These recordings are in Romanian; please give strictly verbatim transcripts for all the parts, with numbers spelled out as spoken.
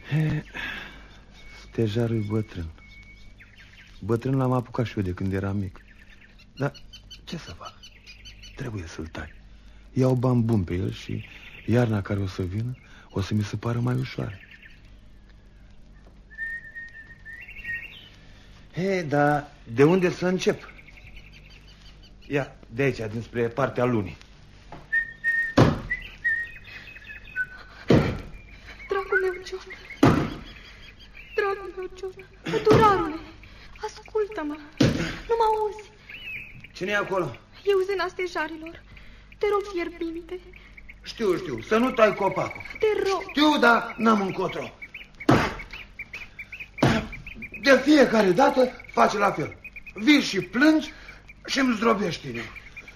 He, stejarul e bătrân. Bătrân l-am apucat și eu de când eram mic. Dar ce să fac? Trebuie să-l tai. Iau bani buni pe el și iarna care o să vină o să mi se pară mai ușoară. He, dar de unde să încep? Ia, de aici, dinspre partea lunii. Dragul meu, John. Dragul meu, John. Pădurarule, ascultă-mă. Nu mă auzi? Cine e acolo? Eu, zâna stejarilor. Te rog, fierbinte. Știu, știu, să nu tai copacul. Te rog. Știu, dar n-am încotro. De fiecare dată face la fel. Vii și plângi și îmi zdrobești inima.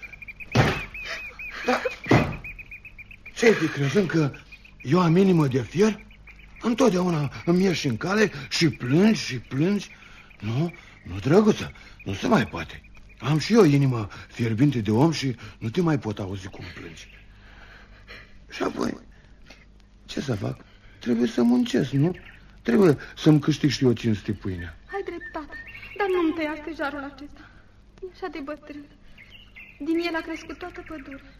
Dar ce-ai fi crezând că eu am inimă de fier? Întotdeauna îmi ieși în cale și plângi și plângi. Nu, nu, drăguță, nu se mai poate. Am și eu inimă fierbinte de om și nu te mai pot auzi cum plângi. Și apoi, ce să fac? Trebuie să muncesc, nu? Trebuie să-mi câștig și eu cinste pâinea. Ai dreptate, dar nu-mi tăia stejarul acesta. E așa de bătrân. Din el a crescut toată pădurea.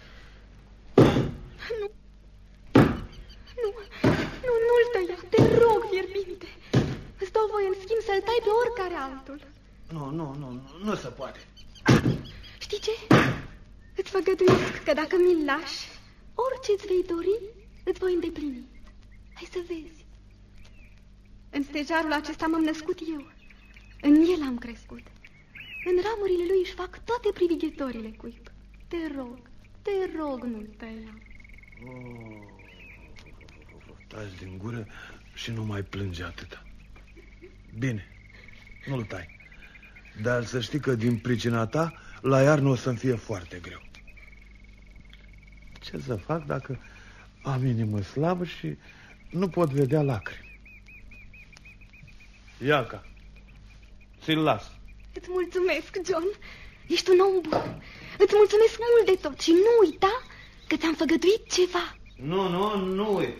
Nu, nu, nu, nu-l tăia, te rog, fierbinte. Îți dau voie în schimb să-l tai pe oricare altul. Nu, nu, nu, nu se poate. Știi ce? Îți făgăduiesc că dacă mi-l lași, orice îți vei dori, îți voi îndeplini. Hai să vezi. În stejarul acesta m-am născut eu. În el am crescut. În ramurile lui își fac toate privighetorile cuib. Te rog, te rog, nu-l tăia. Oh, taci din gură și nu mai plânge atâta. Bine, nu-l tai. Dar să știi că din pricina ta, la iarnă o să-mi fie foarte greu. Ce să fac dacă am inimă slabă și nu pot vedea lacrimi? Iaca, ți-l las. Îți mulțumesc, John. Ești un om bun. Îți mulțumesc mult de tot și nu uita că ți-am făgăduit ceva. Nu, nu, nu uit.